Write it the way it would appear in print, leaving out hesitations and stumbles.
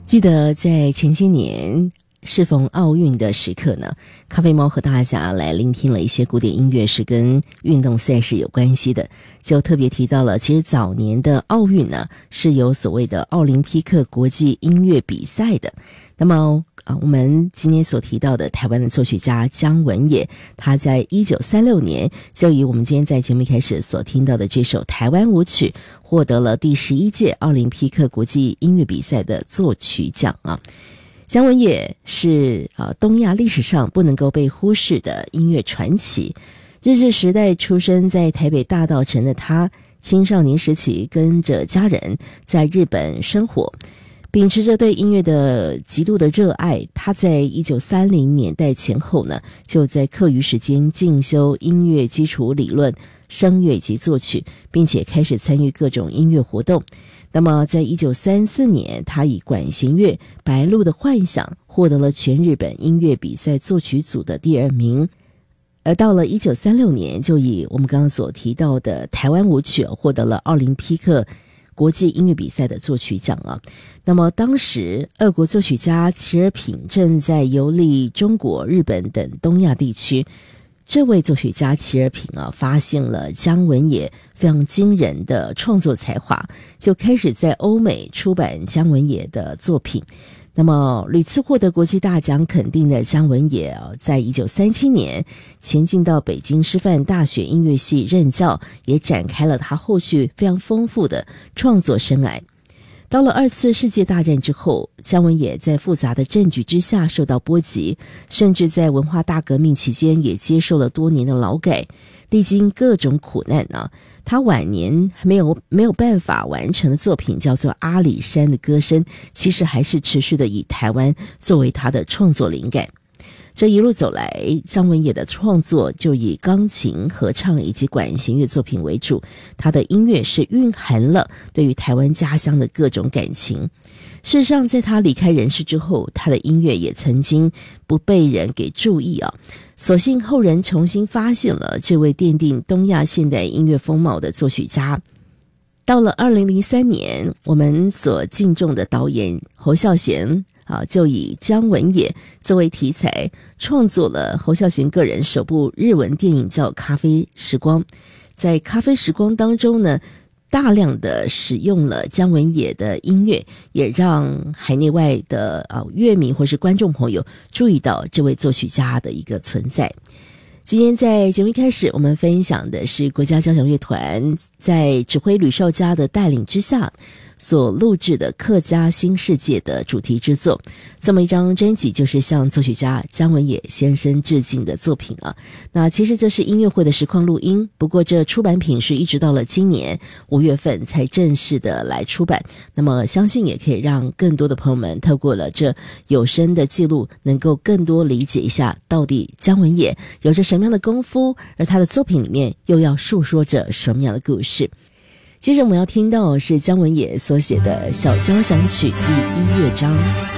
记得在前些年适逢奥运的时刻呢，咖啡猫和大家来聆听了一些古典音乐是跟运动赛事有关系的，就特别提到了其实早年的奥运呢是有所谓的奥林匹克国际音乐比赛的。那么我们今天所提到的台湾的作曲家姜文也，他在1936年就以我们今天在节目一开始所听到的这首台湾舞曲获得了第11届奥林匹克国际音乐比赛的作曲奖啊。姜文也是东亚历史上不能够被忽视的音乐传奇。日治时代出生在台北大稻埕的他，青少年时期跟着家人在日本生活，秉持着对音乐的极度的热爱，他在1930年代前后呢，就在课余时间进修音乐基础理论、声乐及作曲，并且开始参与各种音乐活动。那么在1934年，他以管弦乐《白鹭的幻想》获得了全日本音乐比赛作曲组的第2名。而到了1936年，就以我们刚刚所提到的台湾舞曲获得了奥林匹克国际音乐比赛的作曲奖啊。那么当时俄国作曲家齐尔品正在游历中国、日本等东亚地区，这位作曲家齐尔品发现了姜文也非常惊人的创作才华，就开始在欧美出版姜文也的作品。那么屡次获得国际大奖肯定的姜文也在1937年前进到北京师范大学音乐系任教，也展开了他后续非常丰富的创作生涯。到了2次世界大战之后，姜文也在复杂的政局之下受到波及，甚至在文化大革命期间也接受了多年的劳改，历经各种苦难他晚年没有办法完成的作品叫做《阿里山的歌声》，其实还是持续的以台湾作为他的创作灵感。这一路走来，姜文也的创作就以钢琴、合唱以及管弦乐作品为主，他的音乐是蕴含了对于台湾家乡的各种感情。事实上，在他离开人世之后，他的音乐也曾经不被人给注意所幸后人重新发现了这位奠定东亚现代音乐风貌的作曲家。到了2003年，我们所敬重的导演侯孝贤就以姜文也作为题材，创作了侯孝贤个人首部日文电影叫《咖啡时光》。在《咖啡时光》当中呢，大量的使用了姜文也的音乐，也让海内外的乐迷或是观众朋友注意到这位作曲家的一个存在。今天在节目一开始，我们分享的是国家交响乐团在指挥吕绍嘉的带领之下所录制的客家新世界的主题之作。这么一张专辑就是向作曲家姜文也先生致敬的作品那其实这是音乐会的实况录音，不过这出版品是一直到了今年5月份才正式的来出版。那么相信也可以让更多的朋友们透过了这有声的记录，能够更多理解一下到底姜文也有着什么样的功夫，而他的作品里面又要述说着什么样的故事。接着我们要听到是姜文也所写的小交响曲第1乐章。